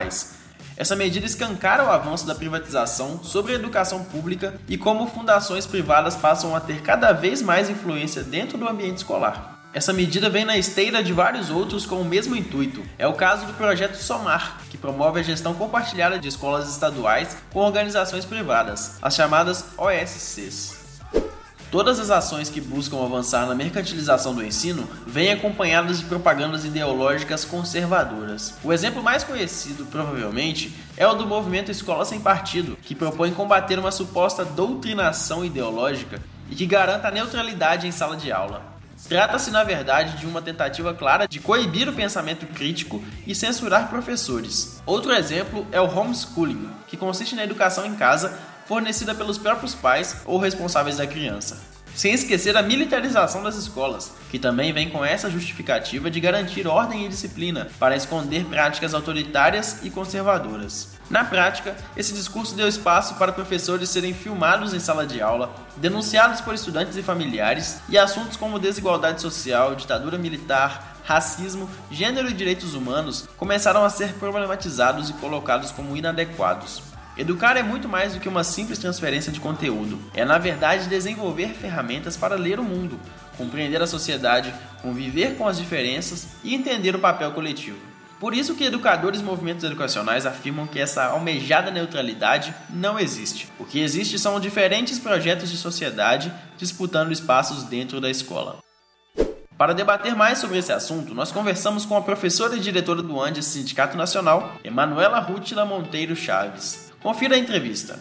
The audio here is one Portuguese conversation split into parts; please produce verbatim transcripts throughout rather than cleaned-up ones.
estaduais. Essa medida escancara o avanço da privatização sobre a educação pública e como fundações privadas passam a ter cada vez mais influência dentro do ambiente escolar. Essa medida vem na esteira de vários outros com o mesmo intuito. É o caso do projeto Somar, que promove a gestão compartilhada de escolas estaduais com organizações privadas, as chamadas O S Cs. Todas as ações que buscam avançar na mercantilização do ensino vêm acompanhadas de propagandas ideológicas conservadoras. O exemplo mais conhecido, provavelmente, é o do movimento Escola Sem Partido, que propõe combater uma suposta doutrinação ideológica e que garanta a neutralidade em sala de aula. Trata-se, na verdade, de uma tentativa clara de coibir o pensamento crítico e censurar professores. Outro exemplo é o homeschooling, que consiste na educação em casa, fornecida pelos próprios pais ou responsáveis da criança. Sem esquecer a militarização das escolas, que também vem com essa justificativa de garantir ordem e disciplina para esconder práticas autoritárias e conservadoras. Na prática, esse discurso deu espaço para professores serem filmados em sala de aula, denunciados por estudantes e familiares, e assuntos como desigualdade social, ditadura militar, racismo, gênero e direitos humanos começaram a ser problematizados e colocados como inadequados. Educar é muito mais do que uma simples transferência de conteúdo. É, na verdade, desenvolver ferramentas para ler o mundo, compreender a sociedade, conviver com as diferenças e entender o papel coletivo. Por isso que educadores e movimentos educacionais afirmam que essa almejada neutralidade não existe. O que existe são diferentes projetos de sociedade disputando espaços dentro da escola. Para debater mais sobre esse assunto, nós conversamos com a professora e diretora do ANDES Sindicato Nacional, Emanuela Rútila Monteiro Chaves. Confira a entrevista.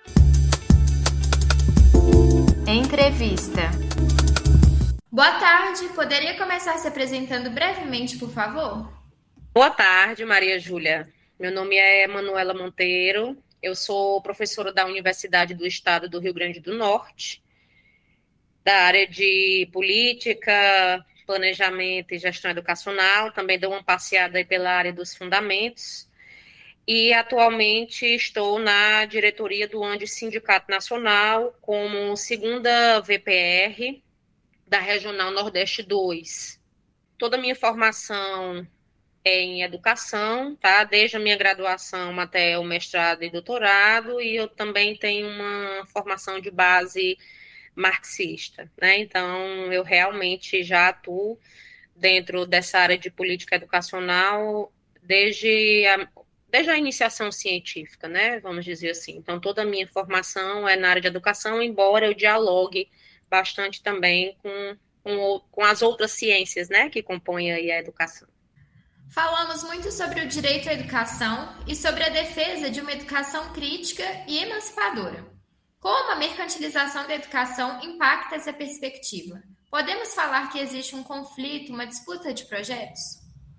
Entrevista. Boa tarde, poderia começar se apresentando brevemente, por favor? Boa tarde, Maria Júlia. Meu nome é Emanuela Monteiro, eu sou professora da Universidade do Estado do Rio Grande do Norte, da área de política, planejamento e gestão educacional, também dou uma passeada aí pela área dos fundamentos. E atualmente estou na diretoria do ANDES Sindicato Nacional como segunda V P R da Regional Nordeste dois. Toda a minha formação é em educação, tá? Desde a minha graduação até o mestrado e doutorado, e eu também tenho uma formação de base marxista, né? Então, eu realmente já atuo dentro dessa área de política educacional desde a desde a iniciação científica, né, vamos dizer assim. Então, toda a minha formação é na área de educação, embora eu dialogue bastante também com, com, com as outras ciências, né, que compõem aí a educação. Falamos muito sobre o direito à educação e sobre a defesa de uma educação crítica e emancipadora. Como a mercantilização da educação impacta essa perspectiva? Podemos falar que existe um conflito, uma disputa de projetos?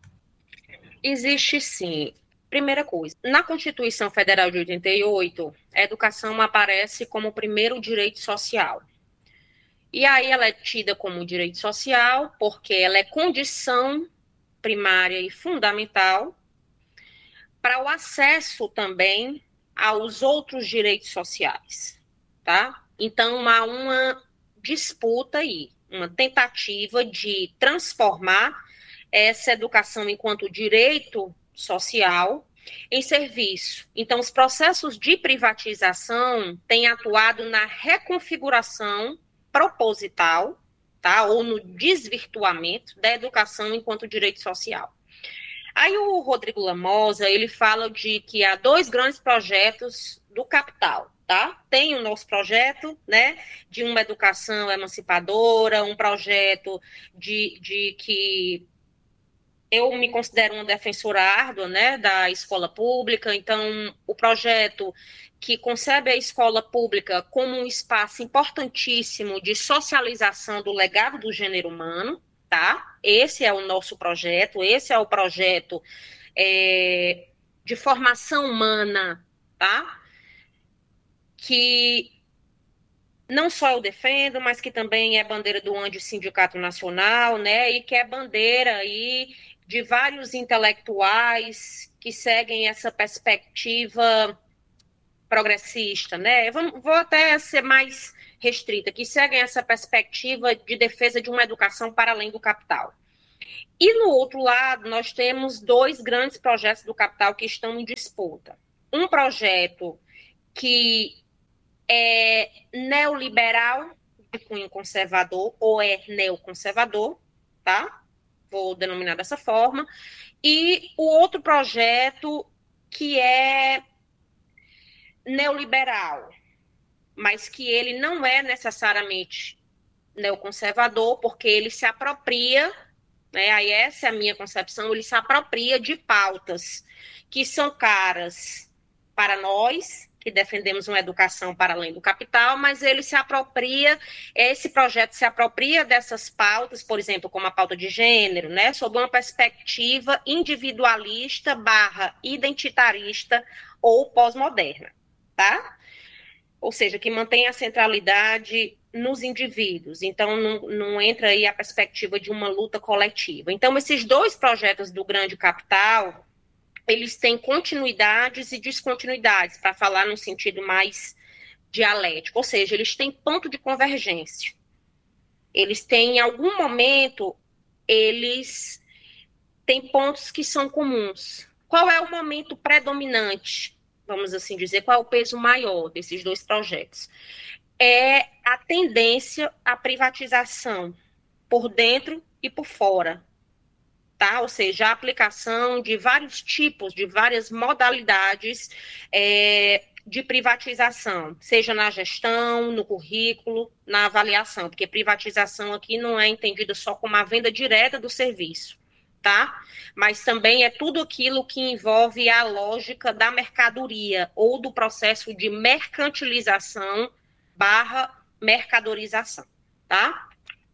Existe sim. Primeira coisa, na Constituição Federal de oitenta e oito, a educação aparece como o primeiro direito social. E aí ela é tida como direito social porque ela é condição primária e fundamental para o acesso também aos outros direitos sociais, tá? Então há uma disputa aí, uma tentativa de transformar essa educação enquanto direito social em serviço. Então, os processos de privatização têm atuado na reconfiguração proposital, tá, ou no desvirtuamento da educação enquanto direito social. Aí o Rodrigo Lamosa, ele fala de que há dois grandes projetos do capital, tá? Tem o nosso projeto, né, de uma educação emancipadora, um projeto de, de que eu me considero uma defensora árdua, né, da escola pública, então o projeto que concebe a escola pública como um espaço importantíssimo de socialização do legado do gênero humano, tá? Esse é o nosso projeto, esse é o projeto é, de formação humana, tá? Que não só eu defendo, mas que também é bandeira do ANDES Sindicato Nacional, né, e que é bandeira aí de vários intelectuais que seguem essa perspectiva progressista, né? Vou, vou até ser mais restrita, que seguem essa perspectiva de defesa de uma educação para além do capital. E no outro lado, nós temos dois grandes projetos do capital que estão em disputa. Um projeto que é neoliberal, de cunho conservador, ou é neoconservador, tá? Vou denominar dessa forma. E o outro projeto que é neoliberal, mas que ele não é necessariamente neoconservador, porque ele se apropria, né, aí essa é a minha concepção, ele se apropria de pautas que são caras para nós, que defendemos uma educação para além do capital, mas ele se apropria, esse projeto se apropria dessas pautas, por exemplo, como a pauta de gênero, né, sob uma perspectiva individualista barra identitarista ou pós-moderna, tá? Ou seja, que mantém a centralidade nos indivíduos. Então, não, não entra aí a perspectiva de uma luta coletiva. Então, esses dois projetos do grande capital, eles têm continuidades e descontinuidades, para falar num sentido mais dialético. Ou seja, eles têm ponto de convergência. Eles têm, em algum momento, eles têm pontos que são comuns. Qual é o momento predominante? Vamos assim dizer, qual é o peso maior desses dois projetos? É a tendência à privatização por dentro e por fora, tá? Ou seja, a aplicação de vários tipos, de várias modalidades é, de privatização, seja na gestão, no currículo, na avaliação, porque privatização aqui não é entendida só como a venda direta do serviço, tá? Mas também é tudo aquilo que envolve a lógica da mercadoria ou do processo de mercantilização barra mercadorização, tá?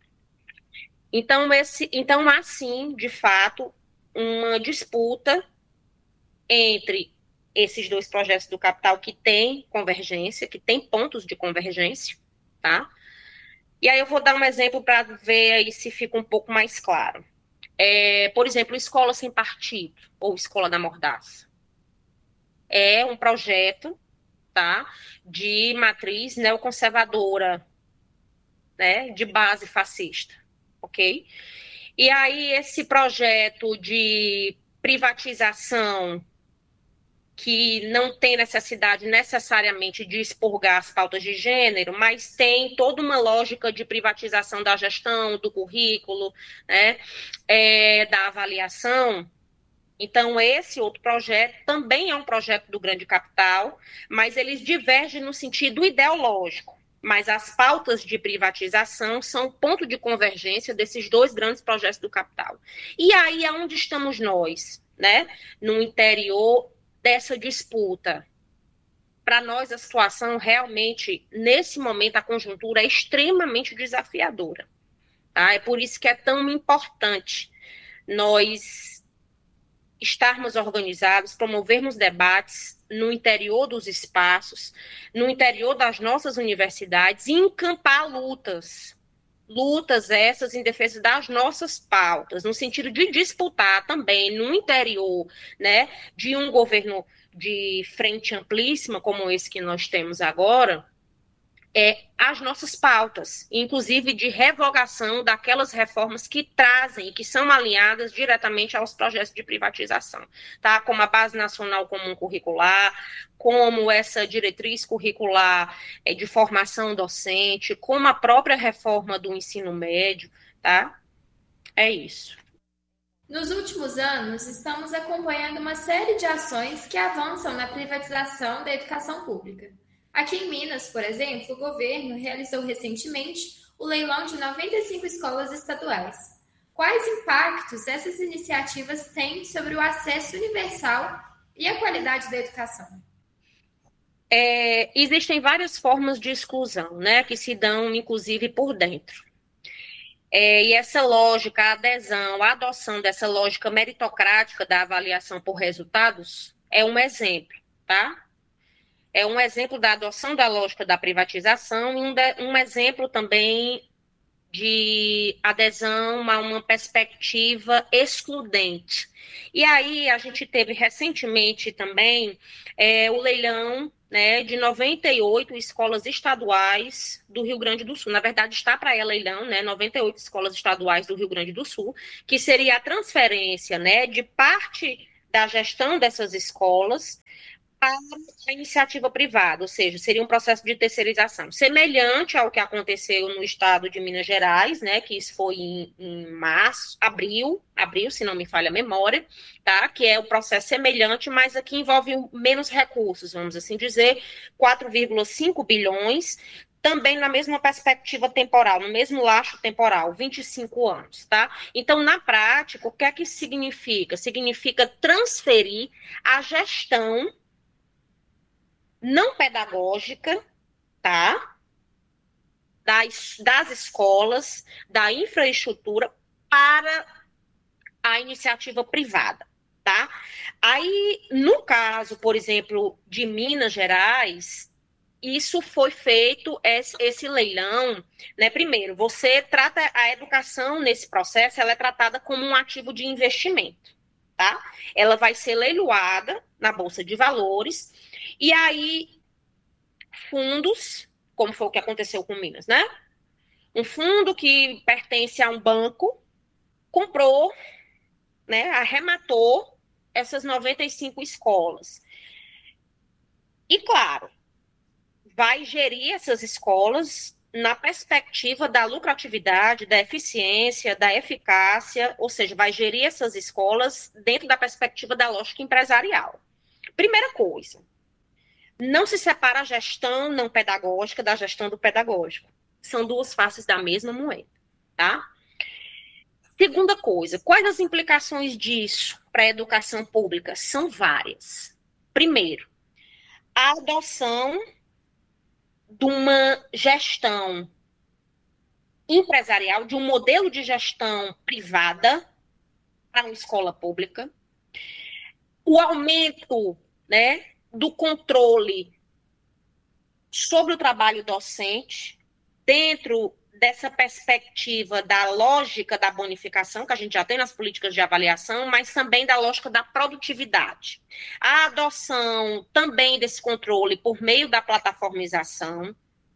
Então, esse, então, há sim, de fato, uma disputa entre esses dois projetos do capital que têm convergência, que têm pontos de convergência, tá? E aí eu vou dar um exemplo para ver aí se fica um pouco mais claro. É, por exemplo, Escola Sem Partido, ou Escola da Mordaça. É um projeto, tá, de matriz neoconservadora, né, de base fascista, ok? E aí esse projeto de privatização que não tem necessidade necessariamente de expurgar as pautas de gênero, mas tem toda uma lógica de privatização da gestão, do currículo, né, é, da avaliação. Então, esse outro projeto também é um projeto do grande capital, mas eles divergem no sentido ideológico. Mas as pautas de privatização são ponto de convergência desses dois grandes projetos do capital. E aí, aonde estamos nós, né? No interior dessa disputa. Para nós, a situação realmente, nesse momento, a conjuntura é extremamente desafiadora. Tá? É por isso que é tão importante nós estarmos organizados, promovermos debates no interior dos espaços, no interior das nossas universidades e encampar lutas. Lutas essas em defesa das nossas pautas, no sentido de disputar também no interior, né, de um governo de frente amplíssima, como esse que nós temos agora, é, as nossas pautas, inclusive de revogação daquelas reformas que trazem e que são alinhadas diretamente aos projetos de privatização, tá? Como a Base Nacional Comum Curricular, como essa diretriz curricular é, de formação docente, como a própria reforma do ensino médio, tá? É isso. Nos últimos anos, estamos acompanhando uma série de ações que avançam na privatização da educação pública. Aqui em Minas, por exemplo, o governo realizou recentemente o leilão de noventa e cinco escolas estaduais. Quais impactos essas iniciativas têm sobre o acesso universal e a qualidade da educação? É, existem várias formas de exclusão, né, que se dão, inclusive, por dentro. É, e essa lógica, a adesão, a adoção dessa lógica meritocrática da avaliação por resultados é um exemplo, tá? É um exemplo da adoção da lógica da privatização e um, de, um exemplo também de adesão a uma perspectiva excludente. E aí a gente teve recentemente também é, o leilão, né, de noventa e oito escolas estaduais do Rio Grande do Sul. Na verdade, está para ela leilão, né, noventa e oito escolas estaduais do Rio Grande do Sul, que seria a transferência, né, de parte da gestão dessas escolas para a iniciativa privada, ou seja, seria um processo de terceirização, semelhante ao que aconteceu no estado de Minas Gerais, né, que isso foi em, em março, abril, abril, se não me falha a memória, tá, que é um processo semelhante, mas aqui envolve menos recursos, vamos assim dizer, quatro vírgula cinco bilhões, também na mesma perspectiva temporal, no mesmo laço temporal, vinte e cinco anos, tá? Então, na prática, o que é que isso significa? Significa transferir a gestão não pedagógica, tá? Das, das escolas, da infraestrutura para a iniciativa privada, tá? Aí, no caso, por exemplo, de Minas Gerais, isso foi feito, esse, esse leilão, né? Primeiro, você trata a educação nesse processo, ela é tratada como um ativo de investimento, tá? Ela vai ser leiloada na Bolsa de Valores. E aí, fundos, como foi o que aconteceu com Minas, né? Um fundo que pertence a um banco comprou, né, arrematou essas noventa e cinco escolas. E, claro, vai gerir essas escolas na perspectiva da lucratividade, da eficiência, da eficácia, ou seja, vai gerir essas escolas dentro da perspectiva da lógica empresarial. Primeira coisa, não se separa a gestão não pedagógica da gestão do pedagógico. São duas faces da mesma moeda, tá? Segunda coisa, quais as implicações disso para a educação pública? São várias. Primeiro, a adoção de uma gestão empresarial, de um modelo de gestão privada para uma escola pública, o aumento, né, do controle sobre o trabalho docente, dentro dessa perspectiva da lógica da bonificação, que a gente já tem nas políticas de avaliação, mas também da lógica da produtividade. A adoção também desse controle por meio da plataformização,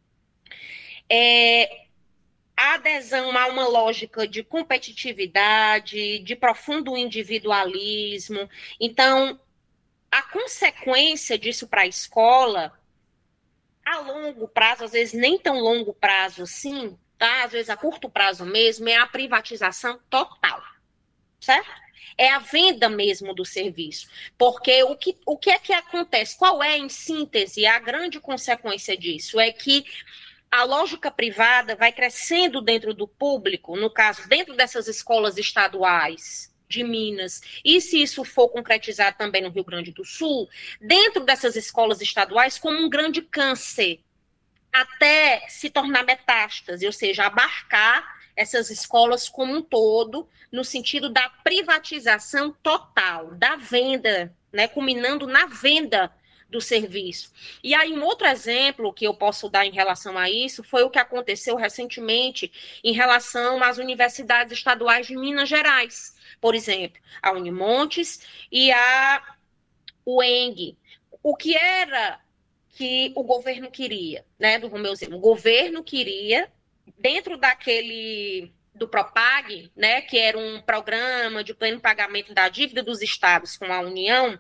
é, a adesão a uma lógica de competitividade, de profundo individualismo. Então, a consequência disso para a escola, a longo prazo, às vezes nem tão longo prazo assim, tá? Às vezes a curto prazo mesmo, é a privatização total, certo? É a venda mesmo do serviço. Porque o que, o que é que acontece? Qual é, em síntese, a grande consequência disso? É que a lógica privada vai crescendo dentro do público, no caso, dentro dessas escolas estaduais de Minas, e se isso for concretizado também no Rio Grande do Sul, dentro dessas escolas estaduais como um grande câncer, até se tornar metástase, ou seja, abarcar essas escolas como um todo, no sentido da privatização total, da venda, né, culminando na venda do serviço. E aí um outro exemplo que eu posso dar em relação a isso foi o que aconteceu recentemente em relação às universidades estaduais de Minas Gerais, por exemplo, a Unimontes e a U E N G. O que era que o governo queria, né, do Romeu Zema? O governo queria, dentro daquele do Propag, né, que era um programa de pleno pagamento da dívida dos estados com a União,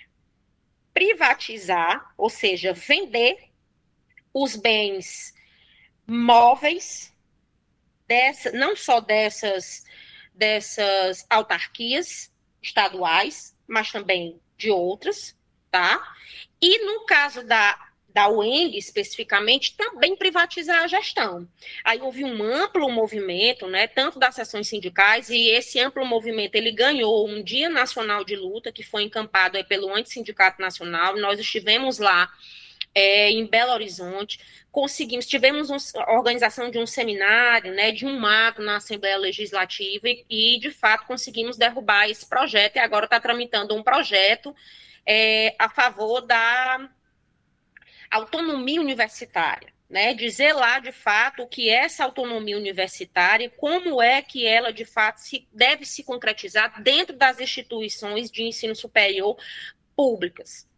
privatizar, ou seja, vender os bens móveis, dessa, não só dessas, dessas autarquias estaduais, mas também de outras, tá? E no caso da, da U E N G, especificamente, também privatizar a gestão. Aí houve um amplo movimento, né, tanto das seções sindicais, e esse amplo movimento ele ganhou um Dia Nacional de Luta, que foi encampado aí pelo Antissindicato Nacional. Nós estivemos lá é, em Belo Horizonte, conseguimos, tivemos um, a organização de um seminário, né, de um ato na Assembleia Legislativa, e, e, de fato, conseguimos derrubar esse projeto, e agora está tramitando um projeto é, a favor da autonomia universitária, né? Dizer lá, de fato, o que é essa autonomia universitária, como é que ela, de fato, se, deve se concretizar dentro das instituições de ensino superior públicas,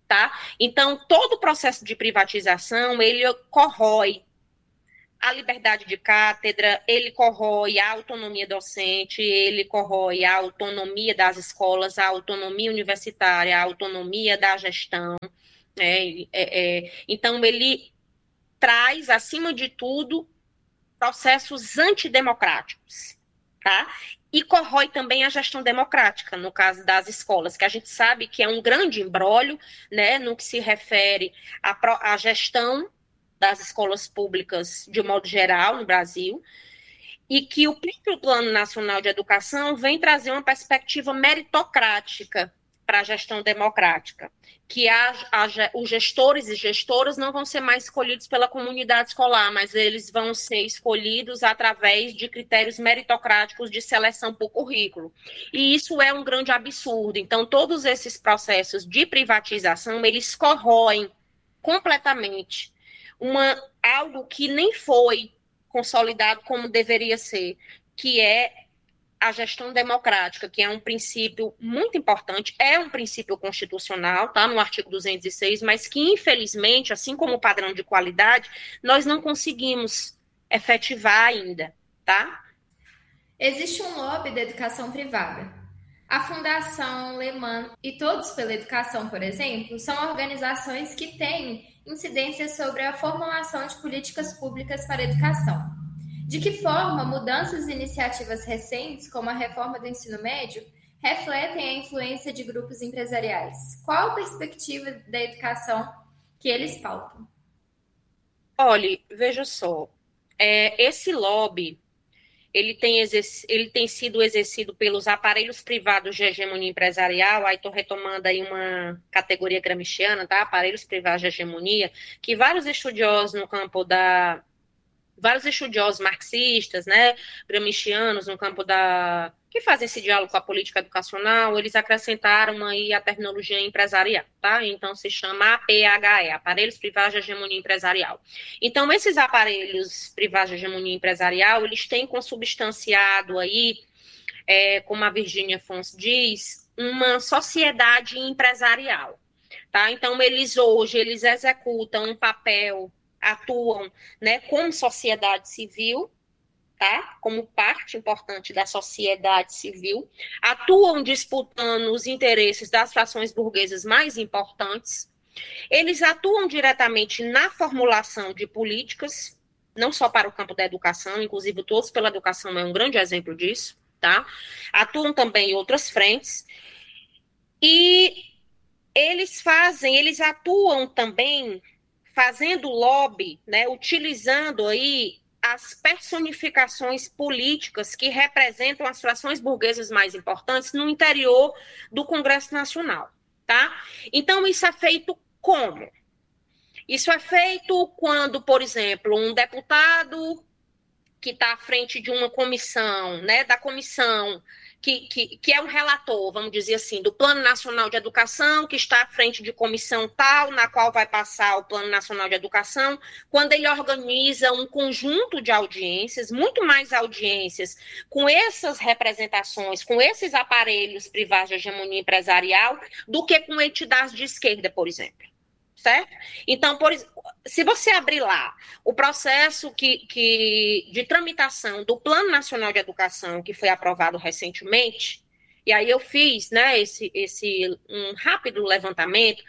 tá? Então, todo o processo de privatização, ele corrói a liberdade de cátedra, ele corrói a autonomia docente, ele corrói a autonomia das escolas, a autonomia universitária, a autonomia da gestão. É, é, é. Então, ele traz, acima de tudo, processos antidemocráticos, tá? E corrói também a gestão democrática, no caso das escolas, que a gente sabe que é um grande imbróglio, né, no que se refere à, à gestão das escolas públicas de modo geral no Brasil, e que o próprio Plano Nacional de Educação vem trazer uma perspectiva meritocrática para a gestão democrática, que a, a, os gestores e gestoras não vão ser mais escolhidos pela comunidade escolar, mas eles vão ser escolhidos através de critérios meritocráticos de seleção por currículo. E isso é um grande absurdo. Então, todos esses processos de privatização, eles corroem completamente uma, algo que nem foi consolidado como deveria ser, que é a gestão democrática, que é um princípio muito importante, é um princípio constitucional, tá, no artigo duzentos e seis, mas que, infelizmente, assim como o padrão de qualidade, nós não conseguimos efetivar ainda, tá? Existe um lobby da educação privada. A Fundação Lehman e Todos pela Educação, por exemplo, são organizações que têm incidência sobre a formulação de políticas públicas para a educação. De que forma mudanças e iniciativas recentes, como a reforma do ensino médio, refletem a influência de grupos empresariais? Qual a perspectiva da educação que eles pautam? Olha, veja só, é, esse lobby ele tem, ele tem sido exercido pelos aparelhos privados de hegemonia empresarial. Aí estou retomando aí uma categoria gramsciana, tá? Aparelhos privados de hegemonia, que vários estudiosos no campo da... vários estudiosos marxistas, né, gramscianos no campo da... que fazem esse diálogo com a política educacional, eles acrescentaram aí a terminologia empresarial, tá? Então se chama A P H E, Aparelhos Privados de Hegemonia Empresarial. Então esses aparelhos privados de hegemonia empresarial, eles têm consubstanciado aí, é, como a Virginia Afonso diz, uma sociedade empresarial, tá? Então eles hoje, eles executam um papel, atuam, né, como sociedade civil, tá? Como parte importante da sociedade civil, atuam disputando os interesses das frações burguesas mais importantes, eles atuam diretamente na formulação de políticas, não só para o campo da educação, inclusive Todos pela Educação é um grande exemplo disso, tá? Atuam também em outras frentes, e eles fazem, eles atuam também fazendo lobby, né, utilizando aí as personificações políticas que representam as frações burguesas mais importantes no interior do Congresso Nacional, tá? Então, isso é feito como? Isso é feito quando, por exemplo, um deputado que está à frente de uma comissão, né, da comissão, que, que, que é um relator, vamos dizer assim, do Plano Nacional de Educação, que está à frente de comissão tal, na qual vai passar o Plano Nacional de Educação, quando ele organiza um conjunto de audiências, muito mais audiências, com essas representações, com esses aparelhos privados de hegemonia empresarial, do que com entidades de esquerda, por exemplo. Certo? Então, por, se você abrir lá o processo que, que, de tramitação do Plano Nacional de Educação, que foi aprovado recentemente, e aí eu fiz, né, esse, esse um rápido levantamento,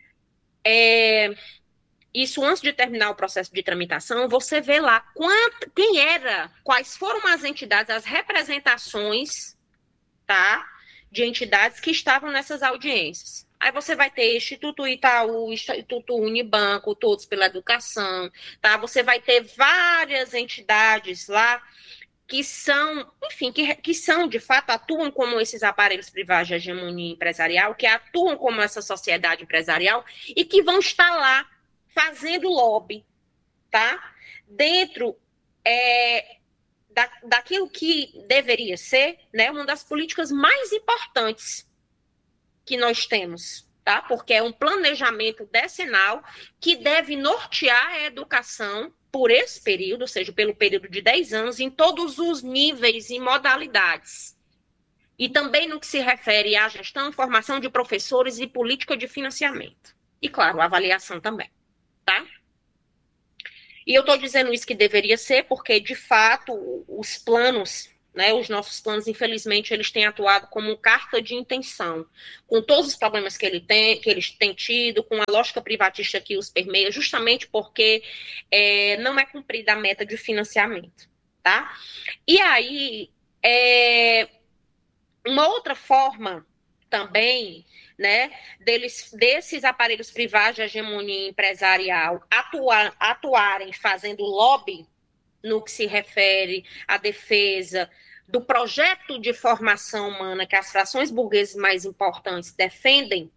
é, isso antes de terminar o processo de tramitação, você vê lá quanto, quem era, quais foram as entidades, as representações, tá, de entidades que estavam nessas audiências. Aí você vai ter Instituto Itaú, Instituto Unibanco, Todos pela Educação, tá? Você vai ter várias entidades lá que são, enfim, que, que são, de fato, atuam como esses aparelhos privados de hegemonia empresarial, que atuam como essa sociedade empresarial e que vão estar lá fazendo lobby, tá? Dentro é, da, daquilo que deveria ser, né, uma das políticas mais importantes que nós temos, tá? Porque é um planejamento decenal que deve nortear a educação por esse período, ou seja, pelo período de dez anos, em todos os níveis e modalidades. E também no que se refere à gestão, formação de professores e política de financiamento, e, claro, a avaliação também, tá? E eu estou dizendo isso que deveria ser porque, de fato, os planos, né, os nossos planos, infelizmente, eles têm atuado como carta de intenção, com todos os problemas que, ele tem, que eles têm tido, com a lógica privatista que os permeia, justamente porque é, não é cumprida a meta de financiamento, tá? E aí, é, uma outra forma também, né, deles, desses aparelhos privados de hegemonia empresarial atuar, atuarem fazendo lobby no que se refere à defesa do projeto de formação humana que as frações burguesas mais importantes defendem.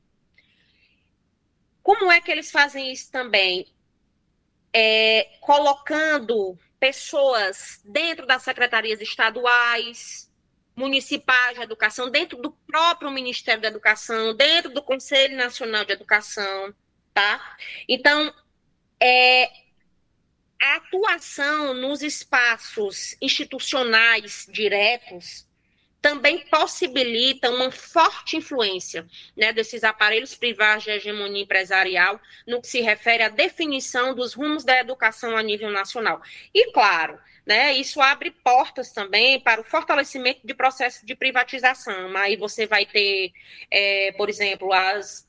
Como é que eles fazem isso também? É, colocando pessoas dentro das secretarias estaduais, municipais de educação, dentro do próprio Ministério da Educação, dentro do Conselho Nacional de Educação, tá? Então, é, a atuação nos espaços institucionais diretos também possibilita uma forte influência, né, desses aparelhos privados de hegemonia empresarial no que se refere à definição dos rumos da educação a nível nacional. E, claro, né, isso abre portas também para o fortalecimento de processos de privatização. Aí você vai ter, é, por exemplo, as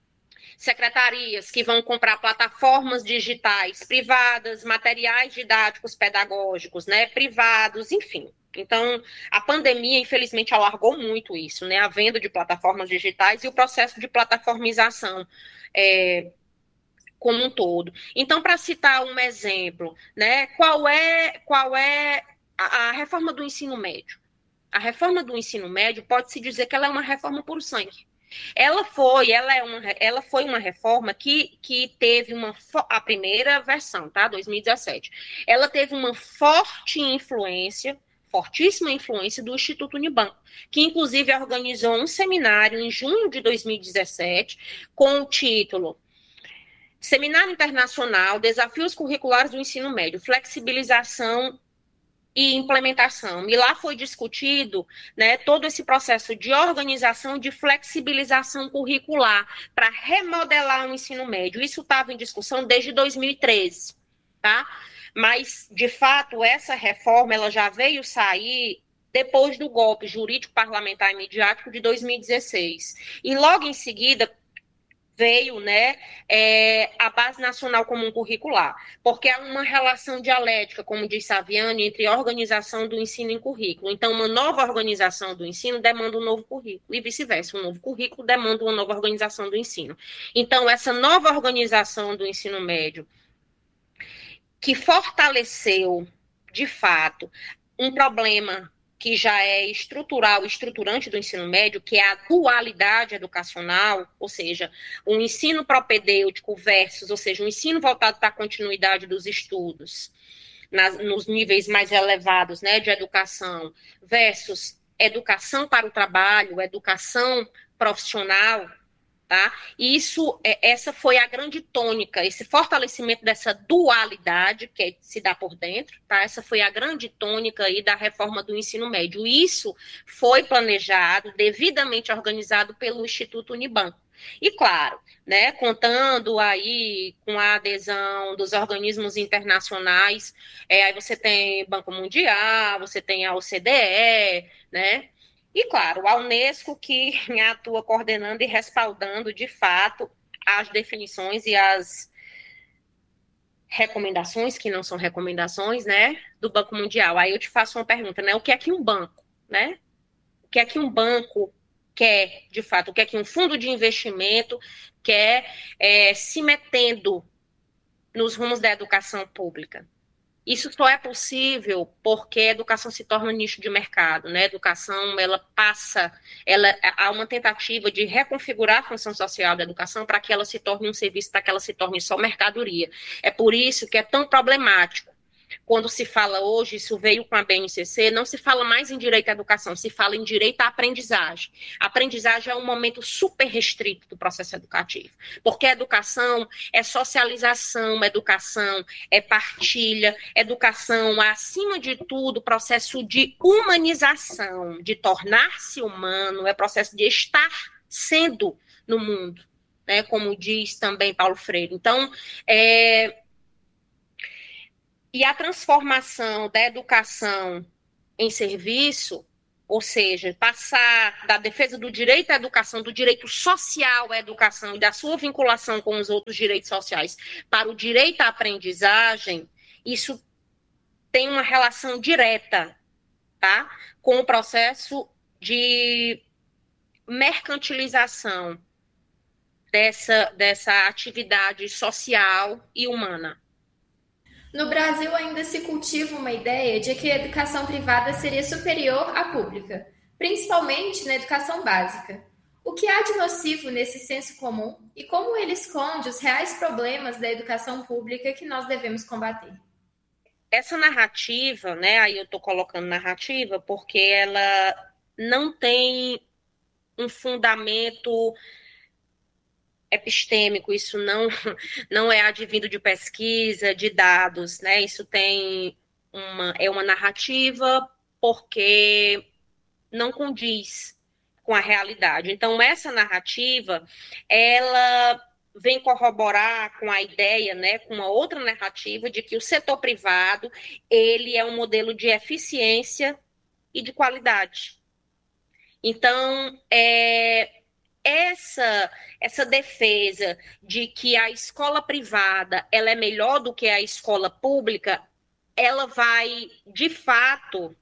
secretarias que vão comprar plataformas digitais privadas, materiais didáticos pedagógicos, né, privados, enfim. Então, a pandemia, infelizmente, alargou muito isso, né? A venda de plataformas digitais e o processo de plataformização é, como um todo. Então, para citar um exemplo, né? Qual é, qual é a, a reforma do ensino médio? A reforma do ensino médio pode-se dizer que ela é uma reforma por sangue. Ela foi, ela é uma, ela foi uma reforma que, que teve uma, a primeira versão, tá? dois mil e dezessete. Ela teve uma forte influência, fortíssima influência do Instituto Unibanco, que inclusive organizou um seminário em junho de dois mil e dezessete com o título Seminário Internacional, Desafios Curriculares do Ensino Médio, Flexibilização e Implementação. E lá foi discutido, né, todo esse processo de organização, de flexibilização curricular para remodelar o ensino médio. Isso estava em discussão desde dois mil e treze, tá? Mas, de fato, essa reforma ela já veio sair depois do golpe jurídico parlamentar e midiático de dois mil e dezesseis. E logo em seguida veio, né, é, a Base Nacional Comum Curricular, porque há uma relação dialética, como diz Saviani, entre a organização do ensino e currículo. Então, uma nova organização do ensino demanda um novo currículo, e vice-versa, um novo currículo demanda uma nova organização do ensino. Então, essa nova organização do ensino médio, que fortaleceu, de fato, um problema que já é estrutural, estruturante do ensino médio, que é a dualidade educacional, ou seja, o ensino propedêutico versus, ou seja, o ensino voltado para a continuidade dos estudos, nas, nos níveis mais elevados, né, de educação, versus educação para o trabalho, educação profissional, tá? E isso, essa foi a grande tônica, esse fortalecimento dessa dualidade que se dá por dentro, tá? Essa foi a grande tônica aí da reforma do ensino médio. Isso foi planejado, devidamente organizado pelo Instituto Unibanco. E, claro, né, contando aí com a adesão dos organismos internacionais, é, aí você tem Banco Mundial, você tem a O C D E, né? E, claro, a Unesco que atua coordenando e respaldando, de fato, as definições e as recomendações, que não são recomendações, né, do Banco Mundial. Aí eu te faço uma pergunta, né? O que é que um banco, né? O que é que um banco quer, de fato? O que é que um fundo de investimento quer é, se metendo nos rumos da educação pública? Isso só é possível porque a educação se torna um nicho de mercado, né? A educação, ela passa, ela, há uma tentativa de reconfigurar a função social da educação para que ela se torne um serviço, para que ela se torne só mercadoria. É por isso que é tão problemático. Quando se fala hoje, isso veio com a B N C C, não se fala mais em direito à educação, se fala em direito à aprendizagem. A aprendizagem é um momento super restrito do processo educativo, porque a educação é socialização, a educação é partilha, educação, acima de tudo, processo de humanização, de tornar-se humano, é processo de estar sendo no mundo. né, como diz também Paulo Freire. Então, é, e a transformação da educação em serviço, ou seja, passar da defesa do direito à educação, do direito social à educação e da sua vinculação com os outros direitos sociais para o direito à aprendizagem, isso tem uma relação direta, tá, com o processo de mercantilização dessa, dessa atividade social e humana. No Brasil, ainda se cultiva uma ideia de que a educação privada seria superior à pública, principalmente na educação básica. O que há de nocivo nesse senso comum e como ele esconde os reais problemas da educação pública que nós devemos combater? Essa narrativa, né, aí eu estou colocando narrativa porque ela não tem um fundamento epistêmico, isso não, não é advindo de pesquisa, de dados, né? Isso tem uma, é uma narrativa porque não condiz com a realidade. Então, essa narrativa, ela vem corroborar com a ideia, né, com uma outra narrativa de que o setor privado, ele é um modelo de eficiência e de qualidade. Então, é... Essa, essa defesa de que a escola privada ela é melhor do que a escola pública, ela vai, de fato,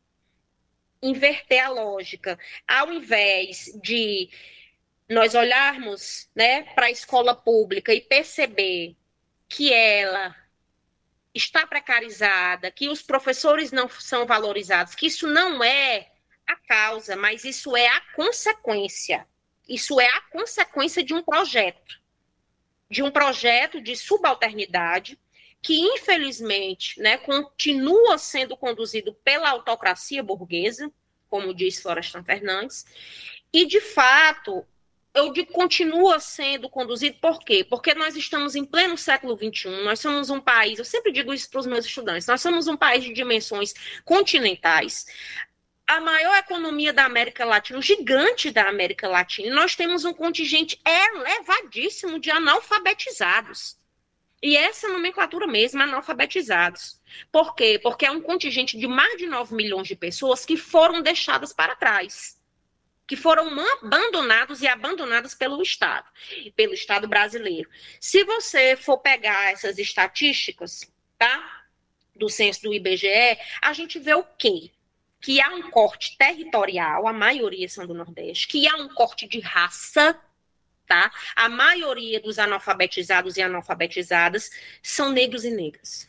inverter a lógica. Ao invés de nós olharmos, né, para a escola pública e perceber que ela está precarizada, que os professores não são valorizados, que isso não é a causa, mas isso é a consequência. Isso é a consequência de um projeto, de um projeto de subalternidade que, infelizmente, né, continua sendo conduzido pela autocracia burguesa, como diz Florestan Fernandes, e, de fato, eu digo continua sendo conduzido por quê? Porque nós estamos em pleno século vinte e um, nós somos um país, eu sempre digo isso para os meus estudantes, nós somos um país de dimensões continentais, a maior economia da América Latina, o gigante da América Latina, e nós temos um contingente elevadíssimo de analfabetizados. E essa nomenclatura mesmo, analfabetizados. Por quê? Porque é um contingente de mais de nove milhões de pessoas que foram deixadas para trás, que foram abandonados e abandonadas pelo Estado, pelo Estado brasileiro. Se você for pegar essas estatísticas, tá, do censo do I B G E, a gente vê o quê? Que há um corte territorial, a maioria são do Nordeste, que há um corte de raça, tá? A maioria dos analfabetizados e analfabetizadas são negros e negras.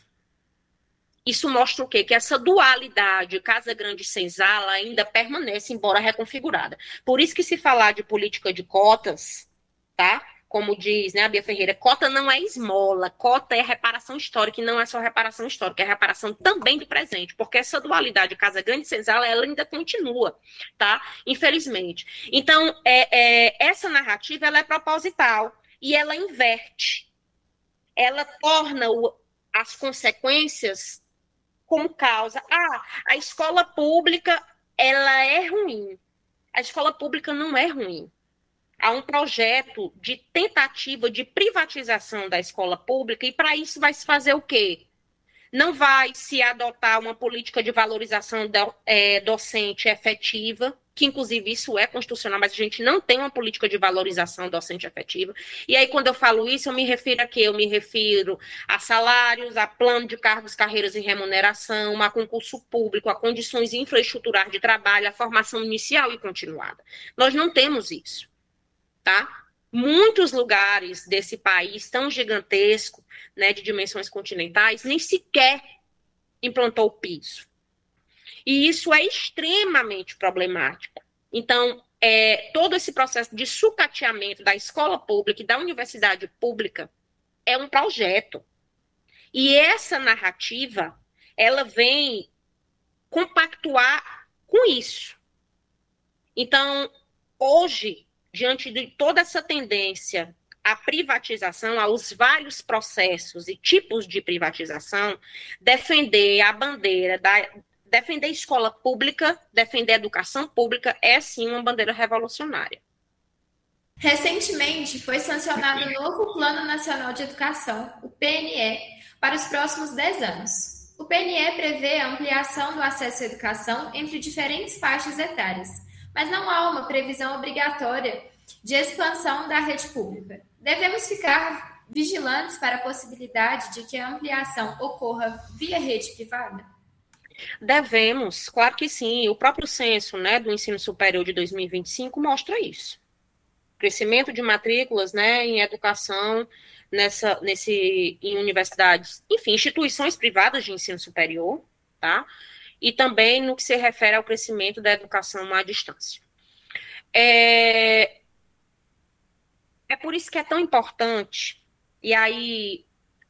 Isso mostra o quê? Que essa dualidade, Casa Grande e Senzala, ainda permanece, embora reconfigurada. Por isso que se falar de política de cotas, tá? Como diz, né, a Bia Ferreira, cota não é esmola, cota é reparação histórica, e não é só reparação histórica, é reparação também do presente, porque essa dualidade Casa Grande e Senzala, ela ainda continua, tá? Infelizmente. Então, é, é, essa narrativa, ela é proposital, e ela inverte. Ela torna o, as consequências como causa. Ah, a escola pública, ela é ruim. A escola pública não é ruim. Há um projeto de tentativa de privatização da escola pública e para isso vai se fazer o quê? Não vai se adotar uma política de valorização do, é, docente efetiva, que inclusive isso é constitucional, mas a gente não tem uma política de valorização docente efetiva. E aí quando eu falo isso, eu me refiro a quê? Eu me refiro a salários, a plano de cargos, carreiras e remuneração, a concurso público, a condições infraestruturais de trabalho, a formação inicial e continuada. Nós não temos isso. Tá? Muitos lugares desse país tão gigantesco, né, de dimensões continentais, nem sequer implantou o piso. E isso é extremamente problemático. Então, é, todo esse processo de sucateamento da escola pública e da universidade pública é um projeto. E essa narrativa, ela vem compactuar com isso. Então, hoje, diante de toda essa tendência à privatização, aos vários processos e tipos de privatização, defender a bandeira, da, defender a escola pública, defender a educação pública, é sim uma bandeira revolucionária. Recentemente, foi sancionado o novo Plano Nacional de Educação, o P N E, para os próximos dez anos. O P N E prevê a ampliação do acesso à educação entre diferentes faixas etárias, mas não há uma previsão obrigatória de expansão da rede pública. Devemos ficar vigilantes para a possibilidade de que a ampliação ocorra via rede privada? Devemos, claro que sim. O próprio censo, né, do ensino superior de dois mil e vinte e cinco mostra isso. Crescimento de matrículas, né, em educação, nessa, nesse, em universidades, enfim, instituições privadas de ensino superior, tá? E também no que se refere ao crescimento da educação à distância. É, é por isso que é tão importante, e aí,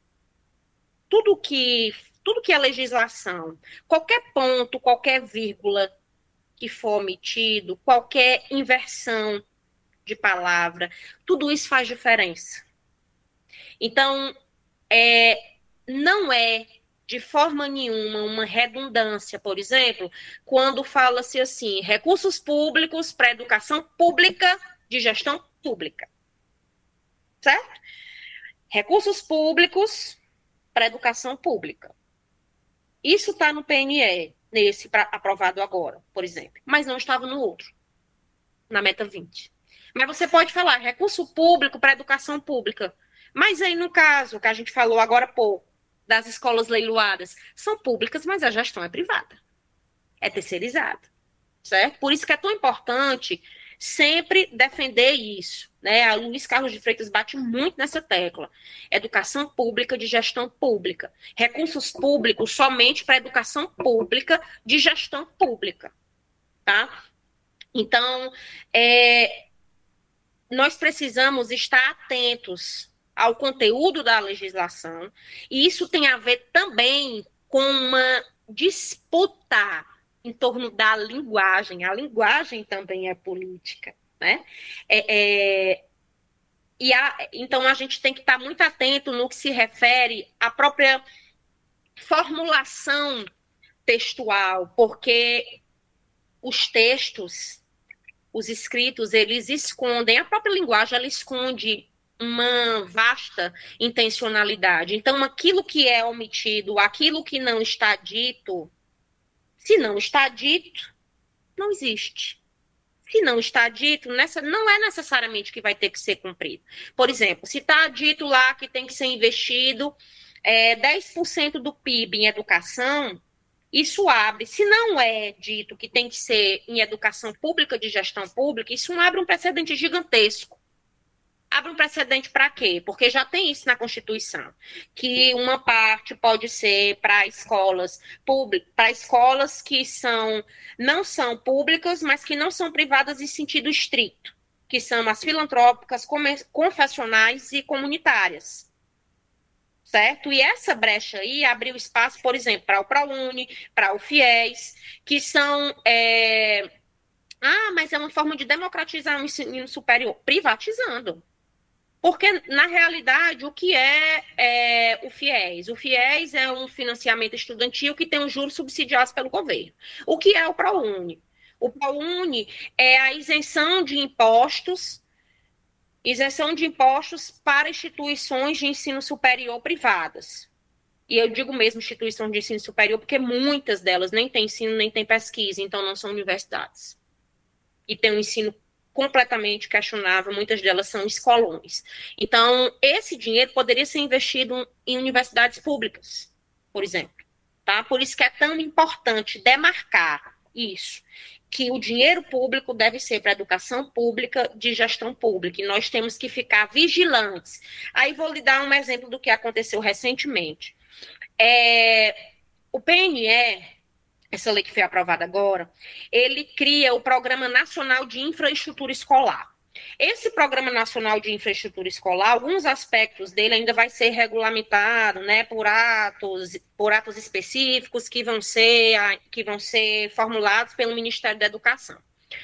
tudo que, tudo que é legislação, qualquer ponto, qualquer vírgula que for omitido, qualquer inversão de palavra, tudo isso faz diferença. Então, é, não é de forma nenhuma uma redundância, por exemplo, quando fala-se assim, recursos públicos para educação pública de gestão pública. Certo? Recursos públicos para educação pública. Isso está no P N E, nesse pra, aprovado agora, por exemplo, mas não estava no outro, na meta vinte. Mas você pode falar recurso público para educação pública. Mas aí, no caso, que a gente falou agora há pouco, das escolas leiloadas, são públicas, mas a gestão é privada. É terceirizada. Certo? Por isso que é tão importante sempre defender isso. Né? A Luiz Carlos de Freitas bate muito nessa tecla. Educação pública de gestão pública. Recursos públicos somente para educação pública de gestão pública. Tá? Então, é... nós precisamos estar atentos ao conteúdo da legislação, e isso tem a ver também com uma disputa em torno da linguagem. A linguagem também é política, né? É, é, e a, então, a gente tem que estar muito atento no que se refere à própria formulação textual, porque os textos, os escritos, eles escondem, a própria linguagem, ela esconde uma vasta intencionalidade. Então, aquilo que é omitido, aquilo que não está dito, se não está dito, não existe. Se não está dito, nessa, não é necessariamente que vai ter que ser cumprido. Por exemplo, se está dito lá que tem que ser investido é, dez por cento do P I B em educação, isso abre, se não é dito que tem que ser em educação pública, de gestão pública, isso abre um precedente gigantesco. Abre um precedente para quê? Porque já tem isso na Constituição, que uma parte pode ser para escolas públicas, para escolas que são, não são públicas, mas que não são privadas em sentido estrito, que são as filantrópicas, confessionais e comunitárias. Certo? E essa brecha aí abriu espaço, por exemplo, para o ProUni, para o FIES, que são... É... Ah, mas é uma forma de democratizar o ensino superior, privatizando. Porque, na realidade, o que é, é o FIES? O FIES é um financiamento estudantil que tem um juros subsidiados pelo governo. O que é o ProUni? O ProUni é a isenção de impostos, isenção de impostos para instituições de ensino superior privadas. E eu digo mesmo instituição de ensino superior porque muitas delas nem têm ensino, nem têm pesquisa, então não são universidades. E tem um ensino completamente questionável, muitas delas são escolões. Então, esse dinheiro poderia ser investido em universidades públicas, por exemplo. Tá? Por isso que é tão importante demarcar isso, que o dinheiro público deve ser para a educação pública de gestão pública, e nós temos que ficar vigilantes. Aí vou lhe dar um exemplo do que aconteceu recentemente. É, o P N E, essa lei que foi aprovada agora, ele cria o Programa Nacional de Infraestrutura Escolar. Esse Programa Nacional de Infraestrutura Escolar, alguns aspectos dele ainda vai ser regulamentado, né, por atos, por atos específicos que vão ser, que vão ser formulados pelo Ministério da Educação.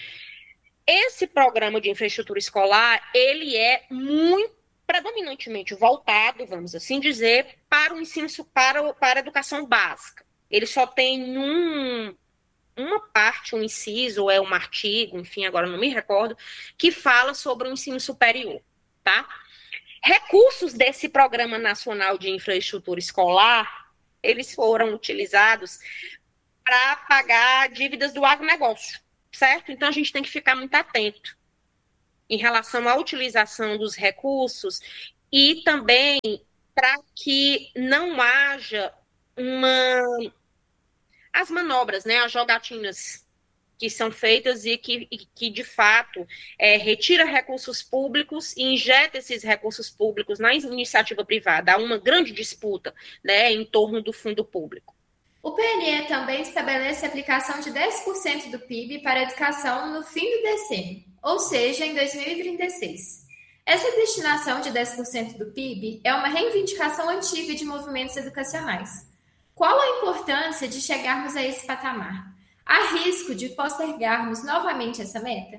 Esse Programa de Infraestrutura Escolar, ele é muito predominantemente voltado, vamos assim dizer, para o ensino, para, para a educação básica. Ele só tem um, uma parte, um inciso, ou é um artigo, enfim, agora não me recordo, que fala sobre o ensino superior, tá? Recursos desse Programa Nacional de Infraestrutura Escolar, eles foram utilizados para pagar dívidas do agronegócio, certo? Então, a gente tem que ficar muito atento em relação à utilização dos recursos e também para que não haja uma... as manobras, né, as jogatinas que são feitas e que, e que de fato, é, retira recursos públicos e injeta esses recursos públicos na iniciativa privada. Há uma grande disputa, né, em torno do fundo público. O P N E também estabelece a aplicação de dez por cento do P I B para a educação no fim do decênio, ou seja, em dois mil e trinta e seis. Essa destinação de dez por cento do P I B é uma reivindicação antiga de movimentos educacionais. Qual a importância de chegarmos a esse patamar? Há risco de postergarmos novamente essa meta?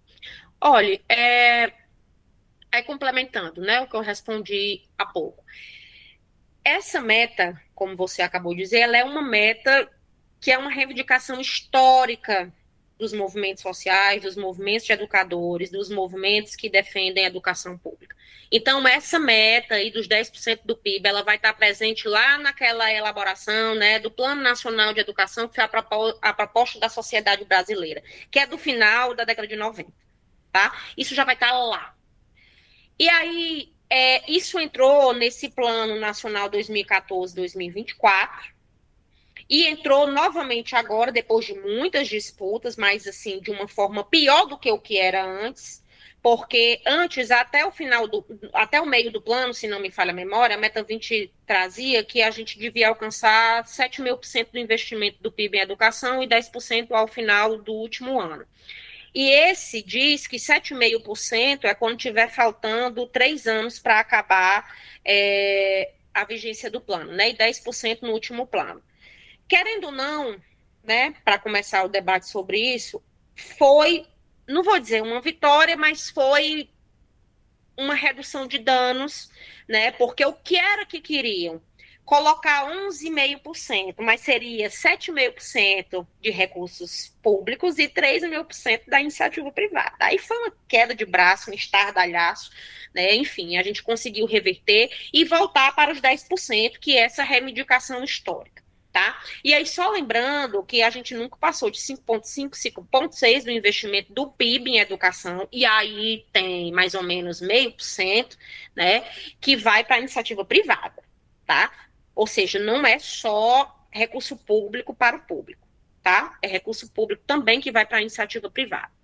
Olha, é, é complementando, né, o que eu respondi há pouco. Essa meta, como você acabou de dizer, ela é uma meta que é uma reivindicação histórica dos movimentos sociais, dos movimentos de educadores, dos movimentos que defendem a educação pública. Então, essa meta aí dos dez por cento do P I B, ela vai estar presente lá naquela elaboração, né, do Plano Nacional de Educação, que foi a, propo- a proposta da sociedade brasileira, que é do final da década de noventa, tá? Isso já vai estar lá. E aí, é, isso entrou nesse Plano Nacional dois mil e quatorze a dois mil e vinte e quatro, e entrou novamente agora, depois de muitas disputas, mas assim, de uma forma pior do que o que era antes, porque antes, até o final do, até o meio do plano, se não me falha a memória, a Meta vinte trazia que a gente devia alcançar sete mil por cento do investimento do P I B em educação e dez por cento ao final do último ano. E esse diz que sete vírgula cinco por cento é quando tiver faltando três anos para acabar é, a vigência do plano, né? E dez por cento no último plano. Querendo ou não, né, para começar o debate sobre isso, foi, não vou dizer uma vitória, mas foi uma redução de danos, né? Porque o que era que queriam? Colocar onze vírgula cinco por cento, mas seria sete vírgula cinco por cento de recursos públicos e três vírgula cinco por cento da iniciativa privada. Aí foi uma queda de braço, um estardalhaço, né? Enfim, a gente conseguiu reverter e voltar para os dez por cento, que é essa reivindicação histórica. Tá? E aí, só lembrando que a gente nunca passou de cinco vírgula cinco, cinco vírgula seis do investimento do P I B em educação, e aí tem mais ou menos meio por cento, né, que vai para a iniciativa privada, tá? Ou seja, não é só recurso público para o público, tá? É recurso público também que vai para a iniciativa privada.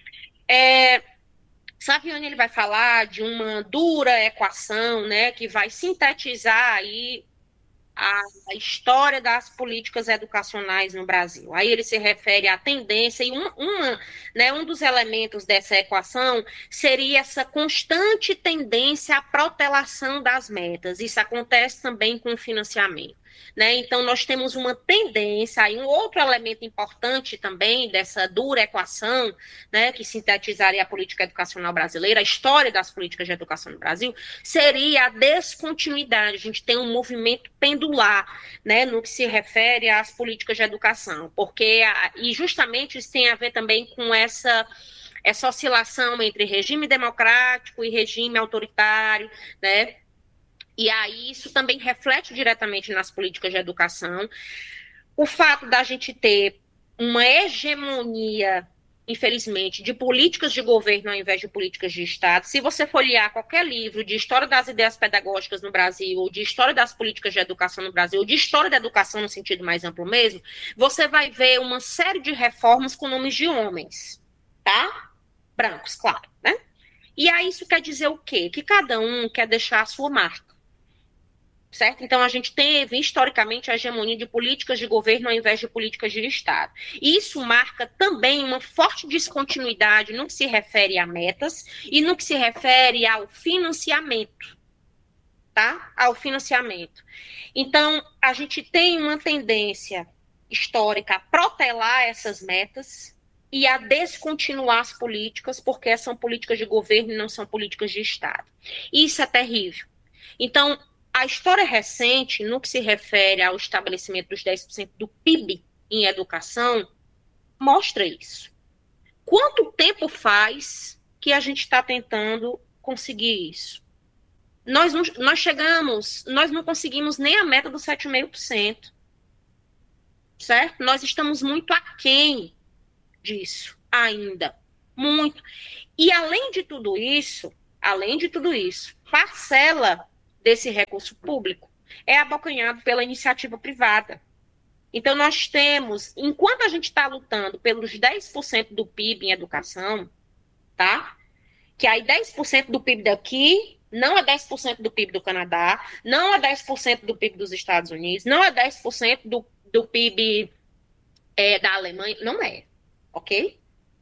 É, Saviani, ele vai falar de uma dura equação, né, que vai sintetizar aí a história das políticas educacionais no Brasil. Aí ele se refere à tendência, e uma, uma, né, um dos elementos dessa equação seria essa constante tendência à protelação das metas. Isso acontece também com o financiamento. Né? Então, nós temos uma tendência, aí um outro elemento importante também dessa dura equação, né, que sintetizaria a política educacional brasileira, a história das políticas de educação no Brasil, seria a descontinuidade. A gente tem um movimento pendular, né, no que se refere às políticas de educação, porque, e justamente isso tem a ver também com essa essa oscilação entre regime democrático e regime autoritário, né? E aí isso também reflete diretamente nas políticas de educação. O fato da gente ter uma hegemonia, infelizmente, de políticas de governo ao invés de políticas de Estado. Se você folhear qualquer livro de história das ideias pedagógicas no Brasil, ou de história das políticas de educação no Brasil, ou de história da educação no sentido mais amplo mesmo, você vai ver uma série de reformas com nomes de homens, tá? Brancos, claro, né? E aí isso quer dizer o quê? Que cada um quer deixar a sua marca. Certo? Então, a gente teve, historicamente, a hegemonia de políticas de governo ao invés de políticas de Estado. E isso marca também uma forte descontinuidade no que se refere a metas e no que se refere ao financiamento. Tá? Ao financiamento. Então, a gente tem uma tendência histórica a protelar essas metas e a descontinuar as políticas, porque são políticas de governo e não são políticas de Estado. Isso é terrível. Então, a história recente, no que se refere ao estabelecimento dos dez por cento do P I B em educação, mostra isso. Quanto tempo faz que a gente está tentando conseguir isso? Nós, não, nós chegamos, nós não conseguimos nem a meta dos sete vírgula cinco por cento. Certo? Nós estamos muito aquém disso ainda. Muito. E além de tudo isso, além de tudo isso, parcela desse recurso público é abocanhado pela iniciativa privada. Então, nós temos, enquanto a gente está lutando pelos dez por cento do P I B em educação, tá? Que aí dez por cento do P I B daqui não é dez por cento do P I B do Canadá, não é dez por cento do P I B dos Estados Unidos, não é dez por cento do, do P I B é, da Alemanha, não é, ok?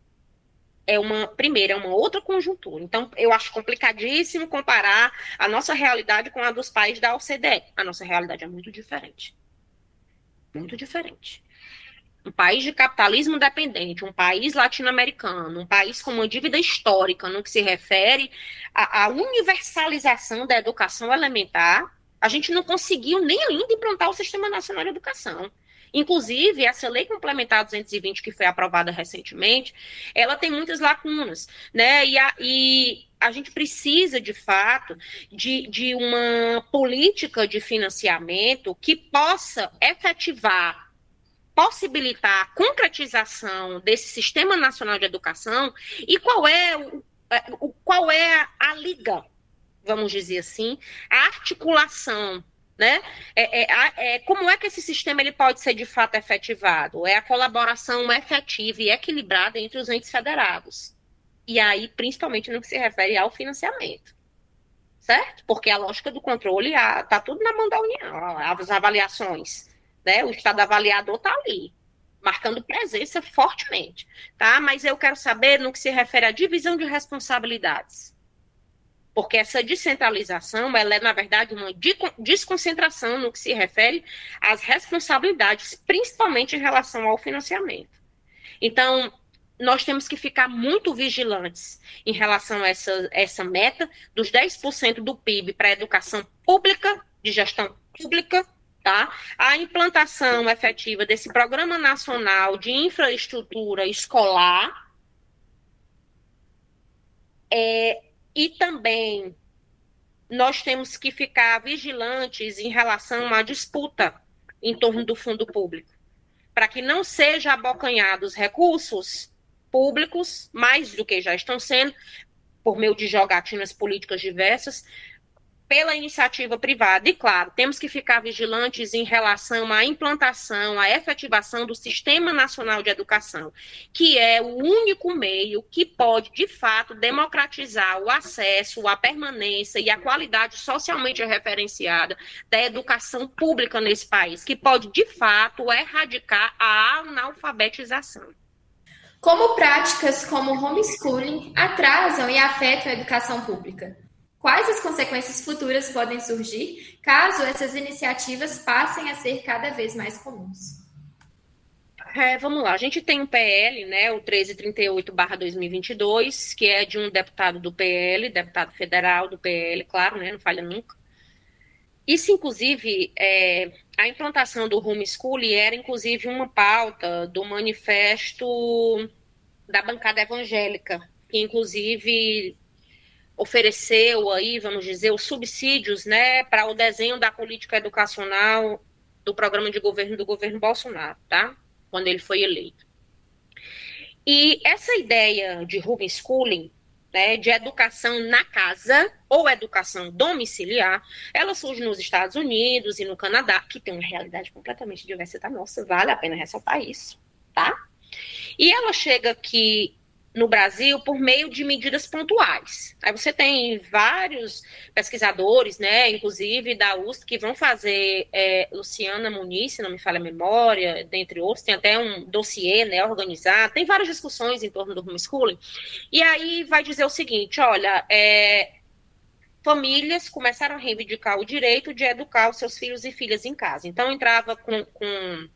É uma, primeiro, é uma outra conjuntura. Então, eu acho complicadíssimo comparar a nossa realidade com a dos países da O C D E. A nossa realidade é muito diferente. Muito diferente. Um país de capitalismo dependente, um país latino-americano, um país com uma dívida histórica no que se refere à, à universalização da educação elementar, a gente não conseguiu nem ainda implantar o Sistema Nacional de Educação. Inclusive, essa lei complementar duzentos e vinte, que foi aprovada recentemente, ela tem muitas lacunas, né? E a, e a gente precisa, de fato, de, de uma política de financiamento que possa efetivar, possibilitar a concretização desse Sistema Nacional de Educação. E qual é, o, o, qual é a, a liga, vamos dizer assim, a articulação, né? É, é, é, como é que esse sistema ele pode ser de fato efetivado? É a colaboração efetiva e equilibrada entre os entes federados. E aí, principalmente no que se refere ao financiamento. Certo? Porque a lógica do controle está tudo na mão da União. As avaliações, né? O Estado avaliador está ali, marcando presença fortemente. Tá? Mas eu quero saber no que se refere à divisão de responsabilidades. Porque essa descentralização, ela é, na verdade, uma desconcentração no que se refere às responsabilidades, principalmente em relação ao financiamento. Então, nós temos que ficar muito vigilantes em relação a essa, essa meta dos dez por cento do P I B para a educação pública, de gestão pública, tá? A implantação efetiva desse Programa Nacional de Infraestrutura Escolar, é... E também nós temos que ficar vigilantes em relação à disputa em torno do fundo público, para que não seja abocanhados recursos públicos, mais do que já estão sendo, por meio de jogatinas políticas diversas, pela iniciativa privada. E, claro, temos que ficar vigilantes em relação à implantação, à efetivação do Sistema Nacional de Educação, que é o único meio que pode, de fato, democratizar o acesso, a permanência e a qualidade socialmente referenciada da educação pública nesse país, que pode, de fato, erradicar a analfabetização. Como práticas como o homeschooling atrasam e afetam a educação pública? Quais as consequências futuras podem surgir caso essas iniciativas passem a ser cada vez mais comuns? É, vamos lá, a gente tem um P L, né, o treze trinta e oito barra dois mil e vinte e dois, que é de um deputado do P L, deputado federal do P L, claro, né, não falha nunca. Isso, inclusive, é, a implantação do homeschooling era, inclusive, uma pauta do manifesto da bancada evangélica, que, inclusive, ofereceu aí, vamos dizer, os subsídios, né, para o desenho da política educacional do programa de governo do governo Bolsonaro, tá? Quando ele foi eleito. E essa ideia de homeschooling, né, de educação na casa ou educação domiciliar, ela surge nos Estados Unidos e no Canadá, que tem uma realidade completamente diversa da nossa, vale a pena ressaltar isso, tá? E ela chega aqui no Brasil por meio de medidas pontuais. Aí você tem vários pesquisadores, né, inclusive da U S P, que vão fazer, é, Luciana Muniz, se não me falha a memória, dentre outros, tem até um dossiê, né, organizado, tem várias discussões em torno do homeschooling, e aí vai dizer o seguinte, olha, é, famílias começaram a reivindicar o direito de educar os seus filhos e filhas em casa. Então, entrava com... com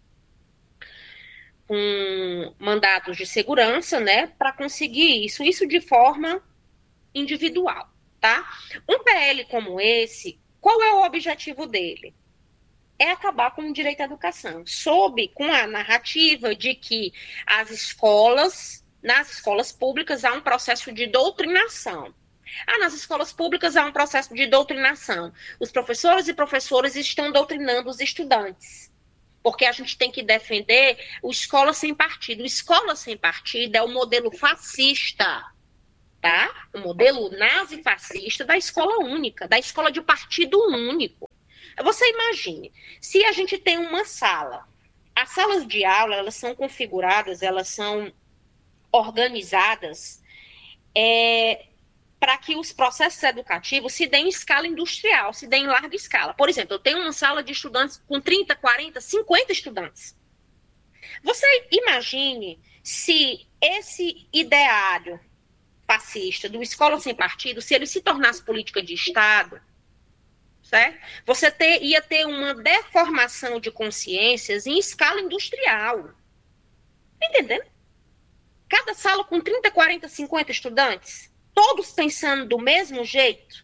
com mandatos de segurança, né, para conseguir isso, isso de forma individual, tá? Um P L como esse, qual é o objetivo dele? é acabar com o direito à educação, sob com a narrativa de que as escolas, nas escolas públicas, há um processo de doutrinação. Ah, nas escolas públicas há um processo de doutrinação. Os professores e professoras estão doutrinando os estudantes, porque a gente tem que defender o escola sem partido. O escola sem partido é o modelo fascista, tá? O modelo nazi-fascista da escola única, da escola de partido único. Você imagine, se a gente tem uma sala, as salas de aula, elas são configuradas, elas são organizadas é, para que os processos educativos se deem em escala industrial, se deem em larga escala. Por exemplo, eu tenho uma sala de estudantes com trinta, quarenta, cinquenta estudantes. Você imagine se esse ideário fascista do escola sem partido, se ele se tornasse política de Estado, certo? Você ter, ia ter uma deformação de consciências em escala industrial. Entendendo? Cada sala com trinta, quarenta, cinquenta estudantes, todos pensando do mesmo jeito,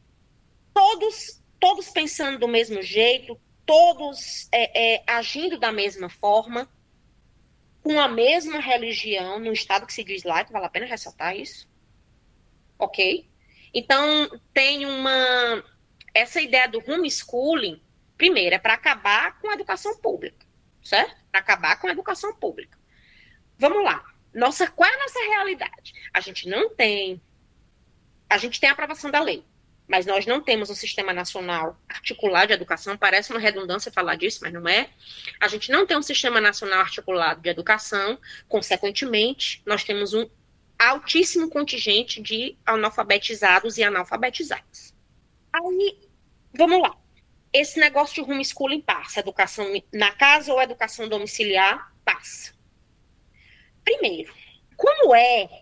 todos, todos pensando do mesmo jeito, todos é, é, agindo da mesma forma, com a mesma religião, no estado que se diz laico, vale a pena ressaltar isso? Ok? Então, tem uma... Essa ideia do homeschooling, primeiro, é para acabar com a educação pública, certo? Para acabar com a educação pública. Vamos lá. Nossa, qual é a nossa realidade? A gente não tem... A gente tem a aprovação da lei, mas nós não temos um sistema nacional articulado de educação. Parece uma redundância falar disso, mas não é. A gente não tem um sistema nacional articulado de educação. Consequentemente, nós temos um altíssimo contingente de analfabetizados e analfabetizados. Aí, vamos lá. Esse negócio de homeschooling passa. Educação na casa ou educação domiciliar passa. Primeiro, como é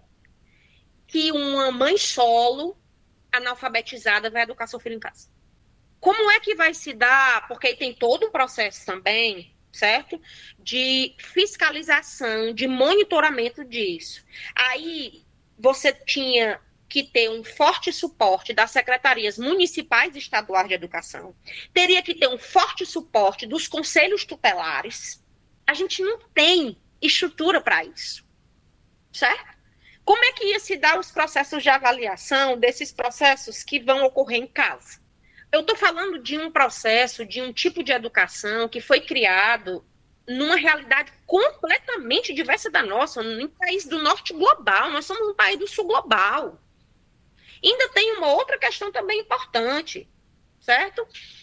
que uma mãe solo analfabetizada vai educar seu filho em casa? Como é que vai se dar? Porque tem todo um processo também, certo? De fiscalização, de monitoramento disso. Aí você tinha que ter um forte suporte das secretarias municipais e estaduais de educação. Teria que ter um forte suporte dos conselhos tutelares. A gente não tem estrutura para isso, certo? Como é que ia se dar os processos de avaliação desses processos que vão ocorrer em casa? Eu estou falando de um processo, de um tipo de educação que foi criado numa realidade completamente diversa da nossa, num país do norte global. Nós somos um país do sul global. Ainda tem uma outra questão também importante, certo?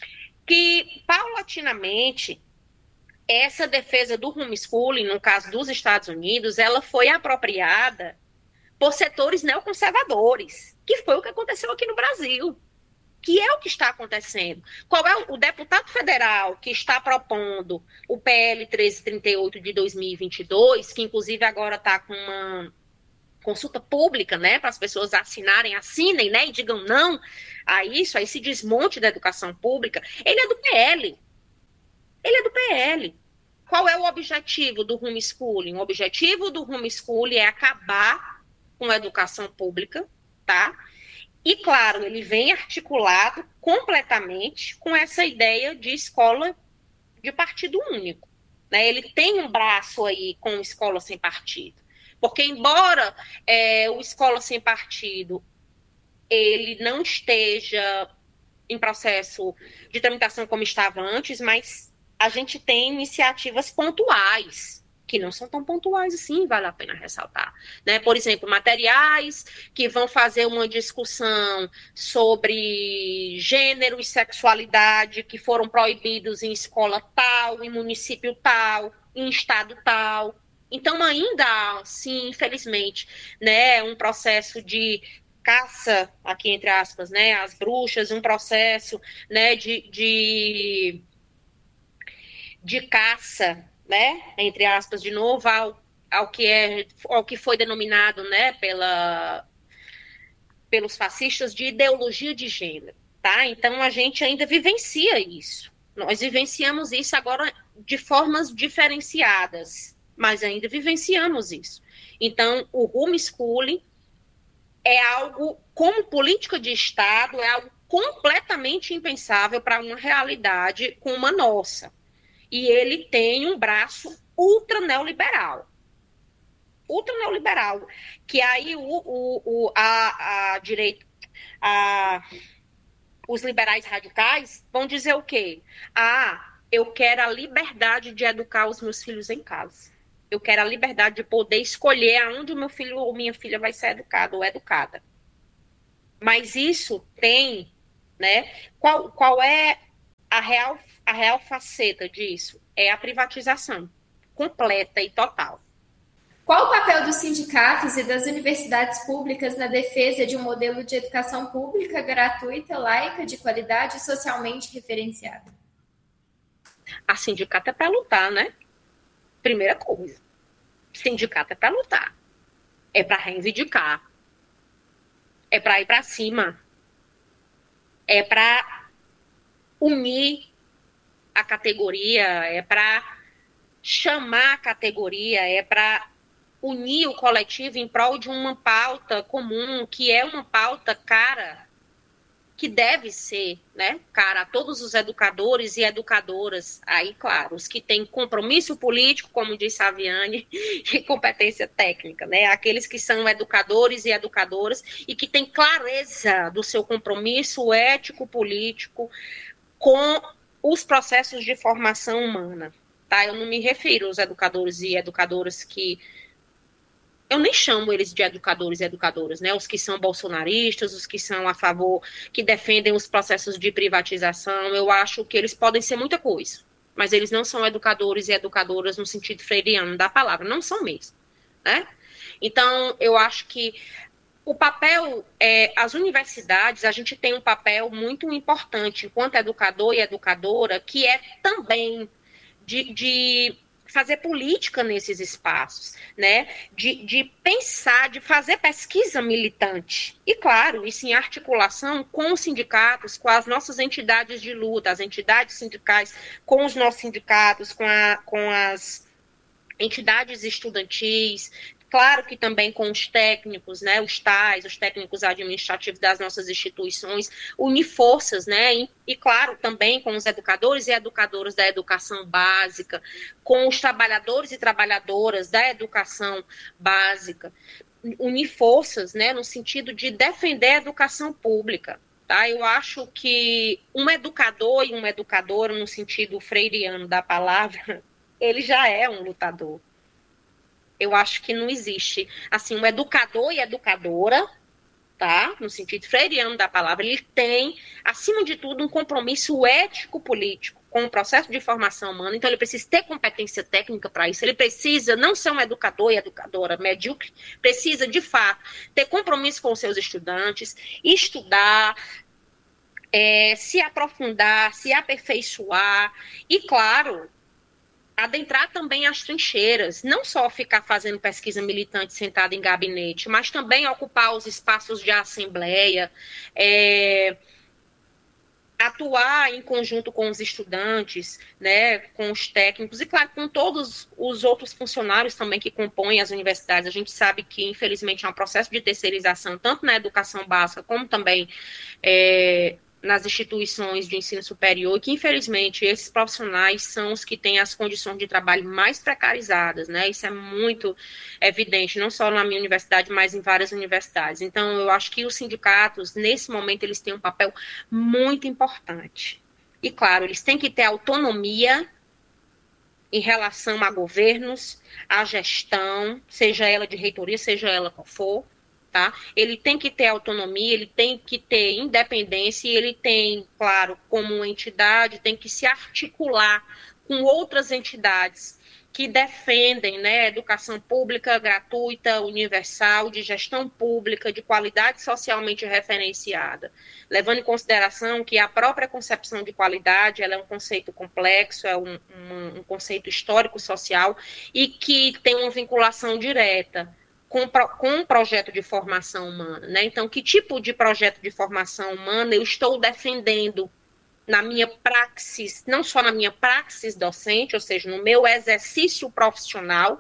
Que, paulatinamente, essa defesa do homeschooling, no caso dos Estados Unidos, ela foi apropriada por setores neoconservadores, que foi o que aconteceu aqui no Brasil, que é o que está acontecendo. Qual é o, o deputado federal que está propondo o P L treze trinta e oito de dois mil e vinte e dois, que inclusive agora está com uma consulta pública, né, para as pessoas assinarem, assinem, né, e digam não a isso, a esse desmonte da educação pública? Ele é do P L. Ele é do P L. Qual é o objetivo do homeschooling? O objetivo do homeschooling é acabar com a educação pública, tá? E, claro, ele vem articulado completamente com essa ideia de escola de partido único, né? Ele tem um braço aí com escola sem partido. Porque, embora é, o escola sem partido ele não esteja em processo de tramitação como estava antes, mas a gente tem iniciativas pontuais, que não são tão pontuais assim, vale a pena ressaltar, né? Por exemplo, materiais que vão fazer uma discussão sobre gênero e sexualidade que foram proibidos em escola tal, em município tal, em estado tal. Então, ainda há, sim, infelizmente, né, um processo de caça, aqui entre aspas, né, às bruxas, um processo, né, de, de, de caça, né, entre aspas, de novo, ao, ao, que, é, ao que foi denominado, né, pela, pelos fascistas de ideologia de gênero, tá? Então, a gente ainda vivencia isso. Nós vivenciamos isso agora de formas diferenciadas, mas ainda vivenciamos isso. Então, o homeschooling é algo, como política de Estado, é algo completamente impensável para uma realidade como a nossa. E ele tem um braço ultra neoliberal. Ultra neoliberal. Que aí o, o, o, a, a direita, a, os liberais radicais vão dizer o quê? Ah, eu quero a liberdade de educar os meus filhos em casa. Eu quero a liberdade de poder escolher aonde o meu filho ou minha filha vai ser educado ou educada. Mas isso tem, né? Qual, qual é a real, a real faceta disso? É a privatização completa e total. Qual o papel dos sindicatos e das universidades públicas na defesa de um modelo de educação pública, gratuita, laica, de qualidade e socialmente referenciada? A sindicato é para lutar, né? Primeira coisa. Sindicato é para lutar. É para reivindicar. É para ir para cima. É para unir a categoria. É para chamar a categoria. É para unir o coletivo em prol de uma pauta comum, que é uma pauta cara, que deve ser, né, cara, a todos os educadores e educadoras, aí, claro, os que têm compromisso político, como disse a Viane, e competência técnica, né, aqueles que são educadores e educadoras e que têm clareza do seu compromisso ético-político com os processos de formação humana, tá? Eu não me refiro aos educadores e educadoras que eu nem chamo eles de educadores e educadoras, né? Os que são bolsonaristas, os que são a favor, que defendem os processos de privatização, eu acho que eles podem ser muita coisa, mas eles não são educadores e educadoras no sentido freiriano da palavra, não são mesmo, né? Então, eu acho que o papel, é, as universidades, a gente tem um papel muito importante enquanto educador e educadora, que é também de... de fazer política nesses espaços, né? De, de pensar, de fazer pesquisa militante. E, claro, isso em articulação com os sindicatos, com as nossas entidades de luta, as entidades sindicais, com os nossos sindicatos, com, a, com as entidades estudantis, claro que também com os técnicos, né, os tais, os técnicos administrativos das nossas instituições, unir forças, né, e, e claro, também com os educadores e educadoras da educação básica, com os trabalhadores e trabalhadoras da educação básica, unir forças, né, no sentido de defender a educação pública. Tá? Eu acho que um educador e uma educadora, no sentido freiriano da palavra, ele já é um lutador. Eu acho que não existe, assim, um educador e educadora, tá? No sentido freiriano da palavra, ele tem, acima de tudo, um compromisso ético-político com o processo de formação humana, então ele precisa ter competência técnica para isso, ele precisa não ser um educador e educadora medíocre, precisa, de fato, ter compromisso com os seus estudantes, estudar, é, se aprofundar, se aperfeiçoar, e, claro, adentrar também as trincheiras, não só ficar fazendo pesquisa militante sentado em gabinete, mas também ocupar os espaços de assembleia, é, atuar em conjunto com os estudantes, né, com os técnicos e, claro, com todos os outros funcionários também que compõem as universidades. A gente sabe que, infelizmente, é um processo de terceirização, tanto na educação básica como também é, nas instituições de ensino superior, que, infelizmente, esses profissionais são os que têm as condições de trabalho mais precarizadas, né? Isso é muito evidente, não só na minha universidade, mas em várias universidades. Então, eu acho que os sindicatos, nesse momento, eles têm um papel muito importante. E, claro, eles têm que ter autonomia em relação a governos, à gestão, seja ela de reitoria, seja ela qual for, tá? Ele tem que ter autonomia, ele tem que ter independência e ele tem, claro, como entidade, tem que se articular com outras entidades que defendem, né, educação pública gratuita, universal, de gestão pública, de qualidade socialmente referenciada, levando em consideração que a própria concepção de qualidade ela é um conceito complexo, é um, um, um conceito histórico-social e que tem uma vinculação direta com, com um projeto de formação humana, né? Então, que tipo de projeto de formação humana eu estou defendendo na minha praxis, não só na minha praxis docente, ou seja, no meu exercício profissional,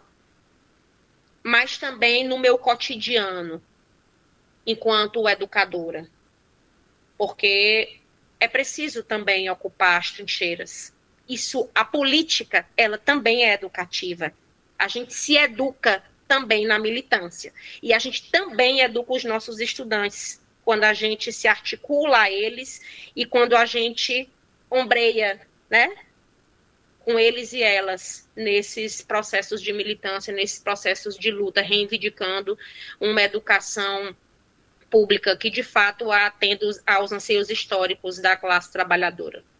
mas também no meu cotidiano, enquanto educadora. porque é preciso também ocupar as trincheiras. Isso, a política, ela também é educativa. A gente se educa também na militância. E a gente também educa os nossos estudantes, quando a gente se articula a eles e quando a gente ombreia, né, com eles e elas nesses processos de militância, nesses processos de luta, reivindicando uma educação pública que, de fato, atenda aos anseios históricos da classe trabalhadora.